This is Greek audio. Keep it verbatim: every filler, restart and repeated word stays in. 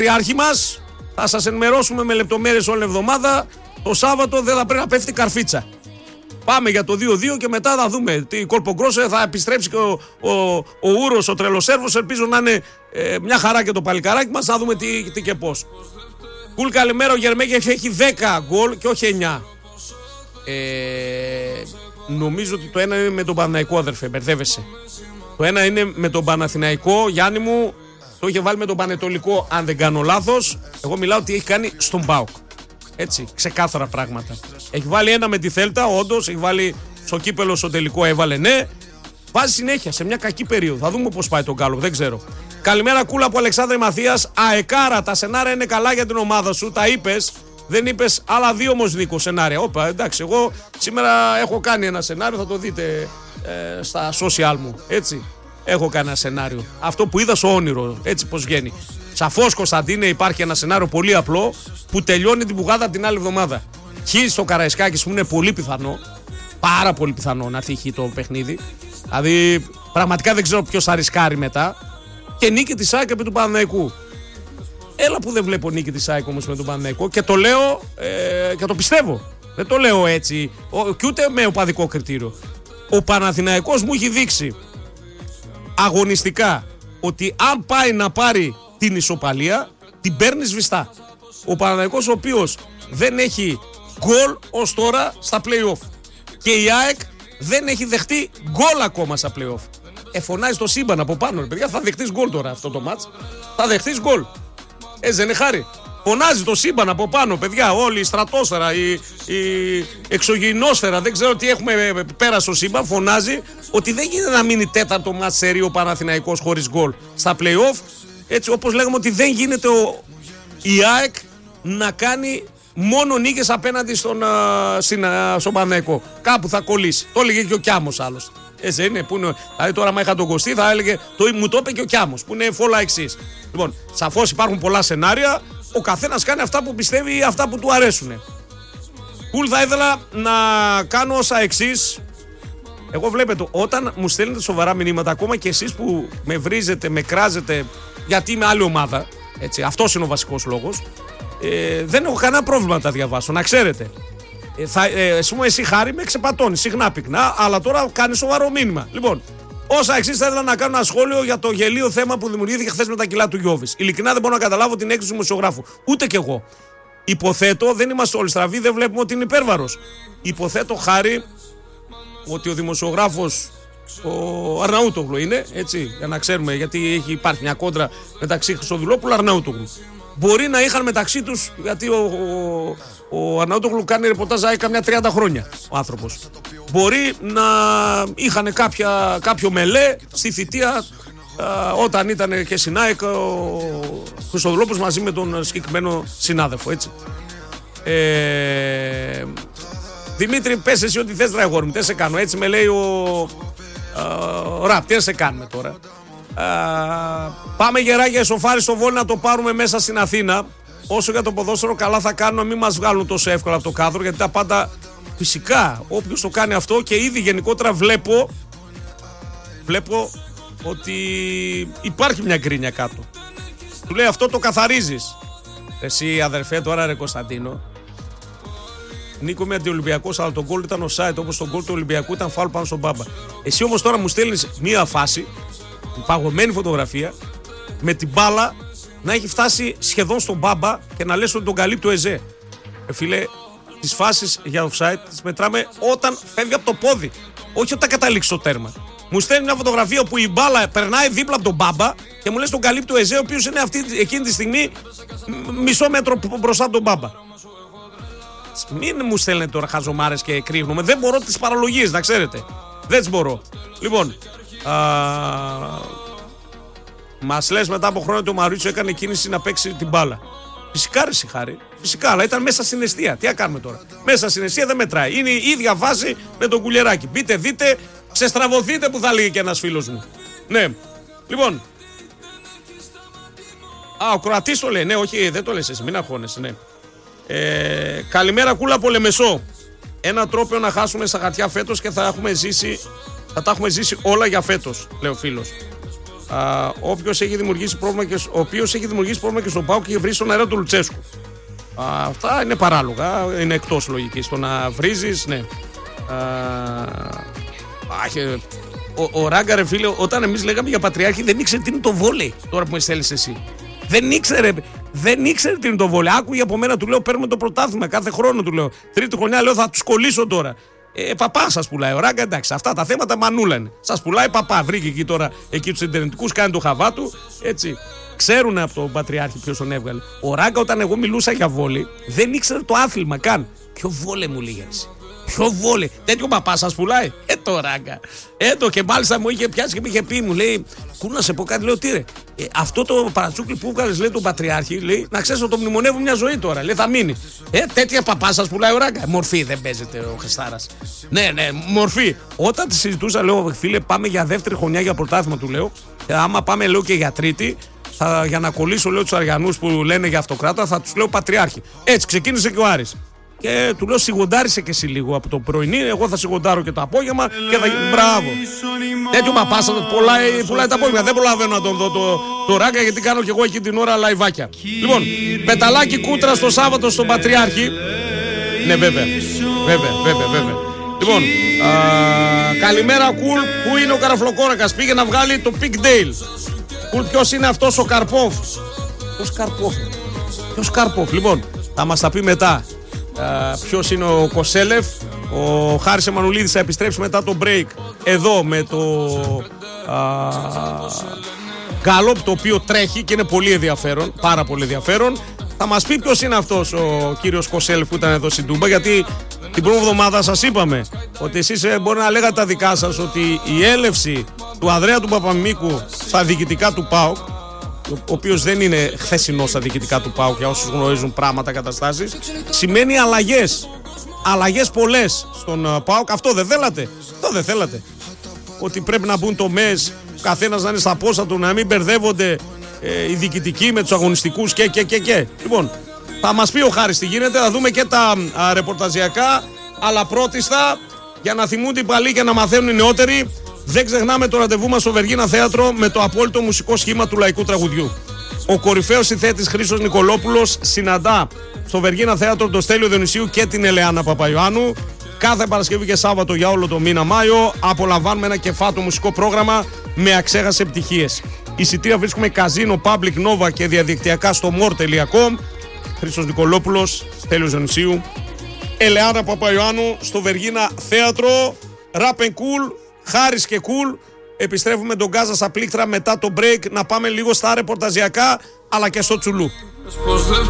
Αρχή μας, θα σας ενημερώσουμε με λεπτομέρειες όλη εβδομάδα. Το Σάββατο δεν θα πρέπει να πέφτει καρφίτσα. Πάμε για το δύο δύο και μετά θα δούμε τι κόλπο γκρόσε. Θα επιστρέψει και ο, ο, ο Ούρος, ο τρελοσέρβος. Ελπίζω να είναι ε, μια χαρά και το παλικάράκι μας. Θα δούμε τι, τι και πώς. Κουλ, καλημέρα. Ο Γερμέγεφ έχει δέκα γκολ και όχι εννιά. Ε, νομίζω ότι το ένα είναι με τον Παναθηναϊκό, αδερφέ. Μπερδεύεσαι. Το ένα είναι με τον Παναθηναϊκό, Γιάννη μου. Το είχε βάλει με τον Πανετολικό, αν δεν κάνω λάθος. Εγώ μιλάω ότι έχει κάνει στον ΠΑΟΚ. Έτσι, ξεκάθαρα πράγματα. Έχει βάλει ένα με τη Θέλτα, όντως. Έχει βάλει στο κύπελο, στο τελικό έβαλε, ναι. Βάζει συνέχεια σε μια κακή περίοδο. Θα δούμε πώς πάει τον Γκάλο, δεν ξέρω. Καλημέρα, Κούλα από Αλεξάνδρη Μαθίας. Αεκάρα, τα σενάρια είναι καλά για την ομάδα σου. Τα είπες. Δεν είπες άλλα δύο όμως, Νίκο, σενάρια. Όπα, εντάξει, εγώ σήμερα έχω κάνει ένα σενάριο, θα το δείτε ε, στα social μου. Έτσι. Έχω κάνει ένα σενάριο. Αυτό που είδα στο όνειρο, έτσι πως βγαίνει. Σαφώς, Κωνσταντίνε, υπάρχει ένα σενάριο πολύ απλό που τελειώνει την πουγάδα την άλλη εβδομάδα. Χ στο Καραϊσκάκης, που είναι πολύ πιθανό, πάρα πολύ πιθανό να έρθει χ το παιχνίδι. Δηλαδή, πραγματικά δεν ξέρω ποιος θα ρισκάρει μετά. Και νίκη της ΑΕΚ επί του Παναθηναϊκού. Έλα που δεν βλέπω νίκη της ΑΕΚ όμως με τον Παναθηναϊκό και το λέω ε, και το πιστεύω. Δεν το λέω έτσι, ο, και ούτε με οπαδικό κριτήριο. Ο Παναθηναϊκός μου έχει δείξει αγωνιστικά ότι αν πάει να πάρει την ισοπαλία, την παίρνει σβηστά. Ο Παναθηναϊκός, ο οποίος δεν έχει γκολ ως τώρα στα play-off. Και η ΑΕΚ δεν έχει δεχτεί γκολ ακόμα στα play-off. Εφωνάζει το σύμπαν από πάνω, παιδιά, θα δεχτείς γκολ τώρα αυτό το μάτς. Θα δεχτείς γκολ. Έτσι δεν είναι, Χάρη? Φωνάζει το σύμπαν από πάνω, παιδιά, όλη η στρατόσφαιρα, η, η εξωγηινόσφαιρα, δεν ξέρω τι έχουμε πέρα στο σύμπαν, φωνάζει ότι δεν γίνεται να μείνει τέταρτο μάτς σερί ο Παναθηναϊκός χωρίς γκολ στα play-off. Έτσι, όπως λέγαμε ότι δεν γίνεται ο, η ΑΕΚ να κάνει μόνο νίκες απέναντι στον, α, στην, α, στον Παναθηναϊκό. Κάπου θα κολλήσει. Το έλεγε και ο Κιάμος άλλωστε. Έτσι είναι, που είναι, δηλαδή τώρα άμα είχα τον Κωστή θα έλεγε, το, μου το είπε και ο Κιάμος, που είναι φόλα εξής. Λοιπόν, σαφώς υπάρχουν πολλά σενάρια, ο καθένας κάνει αυτά που πιστεύει ή αυτά που του αρέσουν. Κουλ, θα ήθελα να κάνω όσα εξής. Εγώ βλέπετε, όταν μου στέλνετε σοβαρά μηνύματα, ακόμα και εσείς που με βρίζετε, με κράζετε, γιατί είμαι άλλη ομάδα, έτσι, αυτός είναι ο βασικός λόγος, ε, δεν έχω κανένα πρόβλημα να τα διαβάσω, να ξέρετε. Ε, θα, ε, εσύ, εσύ Χάρη με ξεπατώνει συχνά πυκνά, αλλά τώρα κάνει σοβαρό μήνυμα. Λοιπόν, όσα εξής θα ήθελα να κάνω ένα σχόλιο για το γελίο θέμα που δημιουργήθηκε χθες με τα κιλά του Γιώβης. Ειλικρινά δεν μπορώ να καταλάβω την έκρηξη του δημοσιογράφου. Ούτε κι εγώ. Υποθέτω, δεν είμαστε όλοι στραβοί, δεν βλέπουμε ότι είναι υπέρβαρος. Υποθέτω, Χάρη, ότι ο δημοσιογράφος, ο Αρναούτογλου είναι, έτσι, για να ξέρουμε, γιατί έχει, υπάρχει μια κόντρα μεταξύ Χρυσοδουλόπουλου και Αρναούτογλου. Μπορεί να είχαν μεταξύ τους, γιατί ο, ο, ο Αρναούτογλου κάνει ρεπορτάζ καμιά τριάντα χρόνια ο άνθρωπος. Μπορεί να είχαν κάποια, κάποιο μελέ στη θητεία α, όταν ήταν και στην ΑΕΚ ο Χρυσοδουλόπουλος μαζί με τον συγκεκριμένο συνάδελφο, έτσι. Ε, Δημήτρη, πες εσύ ό,τι θες, τραγόρι μου, τι σε κάνω, έτσι με λέει ο, ο Ραπ, τι σε κάνουμε τώρα. Uh, πάμε γεράκια σοφάρι στο Βόλι να το πάρουμε μέσα στην Αθήνα. Όσο για το ποδόσφαιρο, καλά θα κάνουμε να μην μας βγάλουν τόσο εύκολα από το κάδρο, γιατί τα πάντα φυσικά όποιος το κάνει αυτό, και ήδη γενικότερα βλέπω βλέπω ότι υπάρχει μια γκρίνια κάτω. Του λέει αυτό το καθαρίζεις. Εσύ αδερφέ τώρα, ρε Κωνσταντίνο, Νίκο, είμαι αντιολυμπιακός, αλλά το γκολ ήταν offside, όπως το γκολ του Ολυμπιακού ήταν φάουλ πάνω στον Μπάμπα. Εσύ όμως τώρα μου στέλνεις μία φάση, παγωμένη φωτογραφία, με την μπάλα να έχει φτάσει σχεδόν στον Μπάμπα και να λες ότι τον καλύπτει ο Εζέ. Ε, φίλε, τις φάσεις για offside τις μετράμε όταν φεύγει από το πόδι, όχι όταν καταλήξει στο τέρμα. Μου στέλνει μια φωτογραφία που η μπάλα περνάει δίπλα από τον Μπάμπα και μου λες τον καλύπτει ο Εζέ, ο οποίος είναι αυτή, εκείνη τη στιγμή μισό μέτρο μπροστά από τον Μπάμπα. Μην μου στέλνετε τώρα χαζομάρες και κρύβνομαι. Δεν μπορώ τις παραλογίες, να ξέρετε. Δεν τις μπορώ. Λοιπόν, α, μας λες μετά από χρόνια ότι ο Μαουρίτσιο έκανε κίνηση να παίξει την μπάλα. Φυσικά, ρε Χάρη. Φυσικά, αλλά ήταν μέσα στην εστία. Τι να κάνουμε τώρα. Μέσα στην εστία δεν μετράει. Είναι η ίδια βάση με τον Κουλιεράκη. Μπείτε, δείτε, ξεστραβωθείτε που θα λέγει και ένας φίλος μου. Ναι. Λοιπόν. Α, ο Κροατής το λέει. Ναι, όχι, δεν το λες εσύ. Μην αγχώνεσαι, ναι. Ε, καλημέρα, Κούλα από Λεμεσό. Ένα τρόπο να χάσουμε στα χαρτιά φέτος και θα έχουμε ζήσει, θα τα έχουμε ζήσει όλα για φέτος, λέει ο φίλος. Όποιος έχει δημιουργήσει πρόβλημα και, ο οποίος έχει δημιουργήσει πρόβλημα και στον ΠΑΟΚ και βρει στον αέρα του Λουτσέσκου. Α, αυτά είναι παράλογα, είναι εκτός λογικής. Το να βρίζεις, ναι. Α, α, ο, ο Ράγκα, ρε φίλε, όταν εμείς λέγαμε για Πατριάρχη, δεν ήξερε τι είναι το βόλεϊ. Τώρα που με στέλνεις εσύ. Δεν ήξερε, δεν ήξερε τι είναι το βόλεϊ. Άκουγε από μένα, του λέω: παίρνουμε το πρωτάθλημα κάθε χρόνο, του λέω. Τρίτη χρονιά, λέω: θα τους κολλήσω τώρα. Ε, παπά σας πουλάει ο Ράγκα, εντάξει. Αυτά τα θέματα μανούλα είναι. Σας πουλάει παπά. Βρήκε εκεί τώρα εκεί τους Ιντερνετικούς, κάνει το χαβά του. Έτσι. Ξέρουν από τον Πατριάρχη ποιος τον έβγαλε. Ο Ράγκα, όταν εγώ μιλούσα για βόλεϊ, δεν ήξερε το άθλημα καν. Ποιο βόλεϊ μου λέγε εσύ. Ποιο βόλεϊ. Τέτοιο παπά σας πουλάει. Ε, το Ράγκα. Ε, το και μάλιστα μου είχε πιάσει και μου είχε πει, μου λέει: Κού να σε πω κάτι, λέω: Τι ρε. Ε, αυτό το παρατσούκλι που βγάλες, λέει, τον Πατριάρχη, λέει: Να ξέρεις ότι το μνημονεύω μια ζωή τώρα. Λέει: Θα μείνει. Ε, τέτοια παπά σας πουλάει ο Ράγκα. Μορφή δεν παίζεται ο Χριστάρας. Ναι, ναι, μορφή. Όταν τη συζητούσα, λέω: Φίλε, πάμε για δεύτερη χρονιά για πρωτάθλημα, του λέω. Και άμα πάμε, λέω, και για τρίτη. Θα, για να κολλήσω, λέω, τους Αριανούς που λένε για αυτοκράτα, θα τους λέω Πατριάρχη. Έτσι ξεκίνησε και ο Άρης. Και του λέω: Σιγοντάρισε και εσύ λίγο από το πρωινή. Εγώ θα σιγοντάρω και το απόγευμα και θα. Μπράβο. Τέτοιο παπάσα πουλάει, πουλάει τα απόγευμα. Δεν προλαβαίνω να τον δω το, το Ράγκα, γιατί κάνω και εγώ εκεί την ώρα λαϊβάκια. Λοιπόν, πεταλάκι κούτρα στο Σάββατο στον Πατριάρχη. Ναι, βέβαια. Βέβαια, βέβαια, βέβαια. Λοιπόν, α, καλημέρα, Κουλ. Πού είναι ο Καραφλοκόρακας? Πήγε να βγάλει το Pig Dale. Κουλ, ποιος είναι αυτός ο Καρπόφ? Ποιος Καρπόφ? Ποιος Καρπόφ? Λοιπόν, θα μας τα πει μετά. Uh, ποιος είναι ο Κοσέλεφ. Ο Χάρης Εμμανουλίδης θα επιστρέψει μετά το break εδώ με το γκάλοπ, uh, το οποίο τρέχει και είναι πολύ ενδιαφέρον, πάρα πολύ ενδιαφέρον. Θα μας πει ποιος είναι αυτός ο κύριος Κοσέλεφ που ήταν εδώ στην Τούμπα, γιατί την πρώτη εβδομάδα σας είπαμε ότι εσείς ε, μπορεί να λέγατε τα δικά σας ότι η έλευση του Ανδρέα του Παπαμίκου στα διοικητικά του ΠΑΟΚ, ο οποίος δεν είναι χθεσινός στα διοικητικά του ΠΑΟΚ, για όσους γνωρίζουν πράγματα, καταστάσεις, σημαίνει αλλαγές. Αλλαγές πολλές στον ΠΑΟΚ. Αυτό δεν θέλατε? Αυτό δεν θέλατε? Ότι πρέπει να μπουν τομές, ο καθένας να είναι στα πόσα του, να μην μπερδεύονται ε, οι διοικητικοί με τους αγωνιστικούς και, και, και, και. Λοιπόν, θα μας πει ο Χάρης τι γίνεται, θα δούμε και τα α, ρεπορταζιακά, αλλά πρώτιστα, για να θυμούνται οι παλιοί και να μαθαίνουν οι νεότεροι, δεν ξεχνάμε το ραντεβού μας στο Βεργίνα Θέατρο με το απόλυτο μουσικό σχήμα του λαϊκού τραγουδιού. Ο κορυφαίος συνθέτης Χρήστος Νικολόπουλος συναντά στο Βεργίνα Θέατρο τον Στέλιο Διονυσίου και την Ελεάνα Παπαϊωάννου. Κάθε Παρασκευή και Σάββατο για όλο το μήνα Μάιο απολαμβάνουμε ένα κεφάτο μουσικό πρόγραμμα με αξέχασες επιτυχίες. Εισιτήρια βρίσκουμε καζίνο, Public Nova και διαδικτυακά στο more τελεία com. Χρήστος Νικολόπουλος, Στέλιος Διονυσίου, Ελεάνα Παπαϊωάννου στο Βεργίνα Θέατρο. Rap and Cool, Χάρης και Cool. Επιστρέφουμε τον Γκάζα στα πλήκτρα μετά το break, να πάμε λίγο στα ρεπορταζιακά αλλά και στο τσουλού.